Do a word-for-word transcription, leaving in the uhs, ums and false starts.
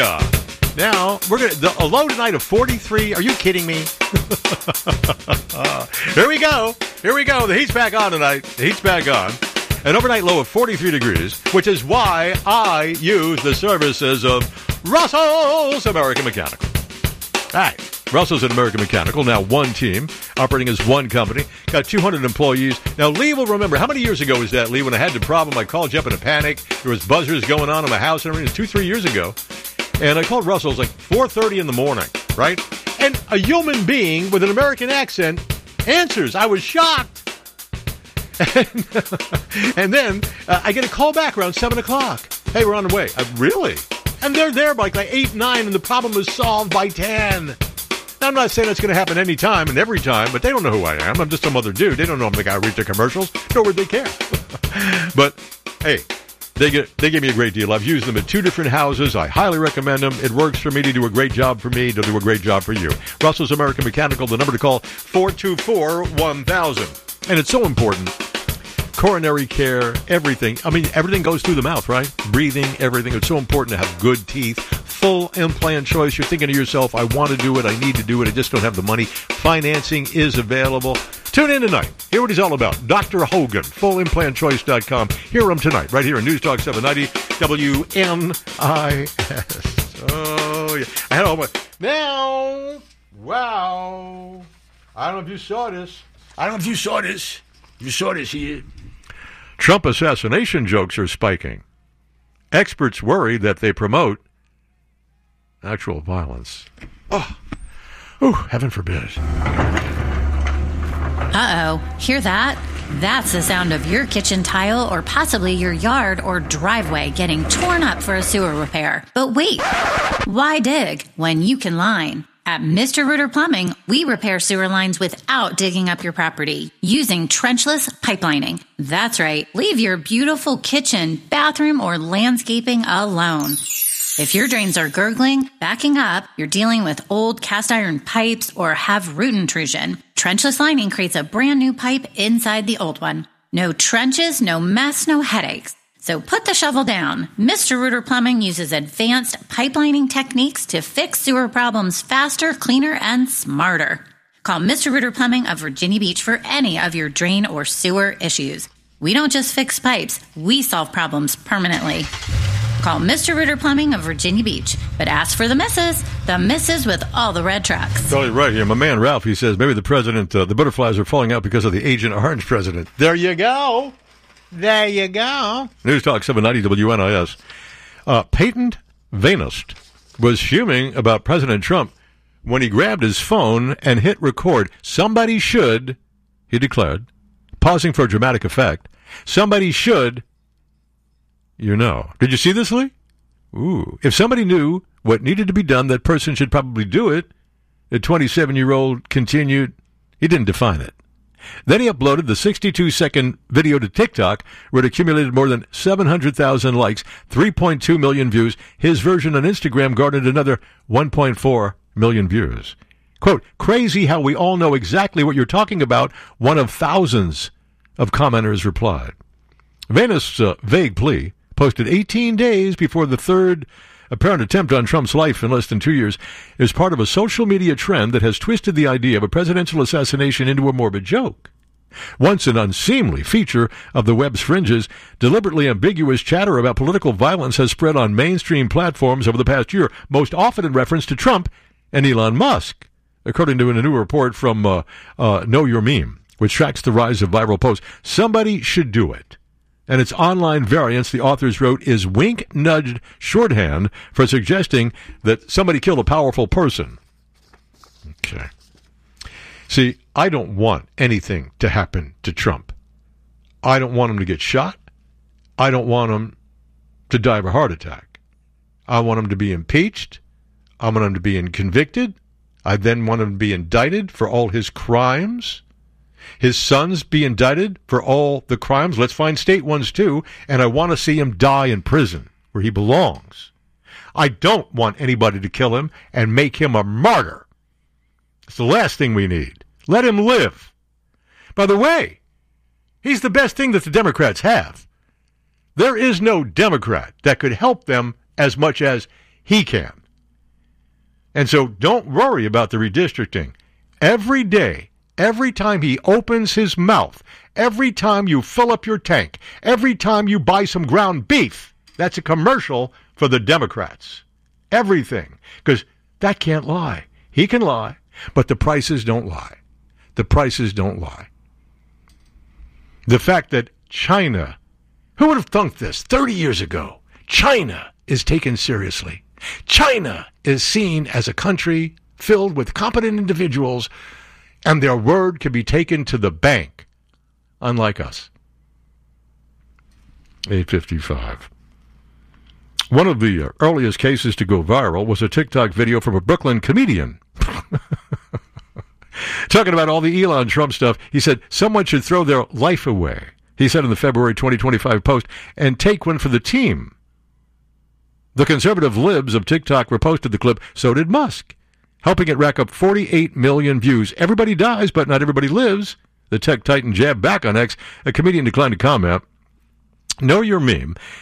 Now, we're going to, a low tonight of forty-three. Are you kidding me? uh, here we go. Here we go. The heat's back on tonight. The heat's back on. An overnight low of forty-three degrees, which is why I use the services of Russell's American Mechanical. All right. Russell's and American Mechanical, now one team, operating as one company, got two hundred employees. Now, Lee will remember, how many years ago was that, Lee, when I had the problem? I called you up in a panic. There was buzzers going on in my house and everything. Two, three years ago. And I called Russell's like four thirty in the morning, right? And a human being with an American accent answers. I was shocked. And, and then uh, I get a call back around seven o'clock. Hey, we're on the way. Uh, really? And they're there by like eight, nine, and the problem was solved by ten. Now, I'm not saying it's going to happen any time and every time, but they don't know who I am. I'm just some other dude. They don't know I'm the guy who reads the commercials, nor would they care. But, hey, they get they gave me a great deal. I've used them at two different houses. I highly recommend them. It works for me to do a great job for me. They'll do a great job for you. Russell's American Mechanical, the number to call, four two four, one thousand. And it's so important. Coronary care, everything. I mean, everything goes through the mouth, right? Breathing, everything. It's so important to have good teeth. Full implant choice. You're thinking to yourself, I want to do it. I need to do it. I just don't have the money. Financing is available. Tune in tonight. Hear what he's all about. Doctor Hogan, full implant choice dot com. Hear him tonight, right here on News Talk seven ninety W N I S. Oh, yeah. I had all my... Now, wow. I don't know if you saw this. I don't know if you saw this. You saw this here. Trump assassination jokes are spiking. Experts worry that they promote actual violence. Oh, Ooh, heaven forbid. Uh-oh. Hear that? That's the sound of your kitchen tile or possibly your yard or driveway getting torn up for a sewer repair. But wait, why dig when you can line? At Mister Rooter Plumbing, we repair sewer lines without digging up your property using trenchless pipelining. That's right. Leave your beautiful kitchen, bathroom, or landscaping alone. If your drains are gurgling, backing up, you're dealing with old cast iron pipes, or have root intrusion, trenchless lining creates a brand new pipe inside the old one. No trenches, no mess, no headaches. So put the shovel down. Mister Rooter Plumbing uses advanced pipelining techniques to fix sewer problems faster, cleaner, and smarter. Call Mister Rooter Plumbing of Virginia Beach for any of your drain or sewer issues. We don't just fix pipes, we solve problems permanently. Call Mister Rooter Plumbing of Virginia Beach, but ask for the missus, the missus with all the red trucks. Totally right here. My man Ralph, he says maybe the president, uh, the butterflies are falling out because of the Agent Orange president. There you go. There you go. News Talk seven ninety W N I S. Uh, Peyton Vanist was fuming about President Trump when he grabbed his phone and hit record. Somebody should, he declared, pausing for dramatic effect, somebody should, you know. Did you see this, Lee? Ooh. If somebody knew what needed to be done, that person should probably do it. The twenty-seven-year-old continued. He didn't define it. Then he uploaded the sixty-two second video to TikTok, where it accumulated more than seven hundred thousand likes, three point two million views. His version on Instagram garnered another one point four million views. Quote, crazy how we all know exactly what you're talking about, one of thousands of commenters replied. Vanist's uh, vague plea, posted eighteen days before the third apparent attempt on Trump's life in less than two years, is part of a social media trend that has twisted the idea of a presidential assassination into a morbid joke. Once an unseemly feature of the web's fringes, deliberately ambiguous chatter about political violence has spread on mainstream platforms over the past year, most often in reference to Trump and Elon Musk, according to a new report from uh, uh, Know Your Meme, which tracks the rise of viral posts. Somebody should do it. And its online variants, the authors wrote, is wink-nudged shorthand for suggesting that somebody killed a powerful person. Okay. See, I don't want anything to happen to Trump. I don't want him to get shot. I don't want him to die of a heart attack. I want him to be impeached. I want him to be convicted. I then want him to be indicted for all his crimes. His sons be indicted for all the crimes. Let's find state ones too. And I want to see him die in prison where he belongs. I don't want anybody to kill him and make him a martyr. It's the last thing we need. Let him live. By the way, he's the best thing that the Democrats have. There is no Democrat that could help them as much as he can. And so don't worry about the redistricting. Every day, every time he opens his mouth, every time you fill up your tank, every time you buy some ground beef, that's a commercial for the Democrats. Everything. Because that can't lie. He can lie, but the prices don't lie. The prices don't lie. The fact that China, who would have thunk this thirty years ago? China is taken seriously. China is seen as a country filled with competent individuals, and their word can be taken to the bank, unlike us. eight fifty-five. One of the earliest cases to go viral was a TikTok video from a Brooklyn comedian. Talking about all the Elon Trump stuff, he said someone should throw their life away, he said in the February twenty twenty-five post, and take one for the team. The conservative libs of TikTok reposted the clip, so did Musk, helping it rack up forty-eight million views. Everybody dies, but not everybody lives. The tech titan jabbed back on X. A comedian declined to comment. Know your meme.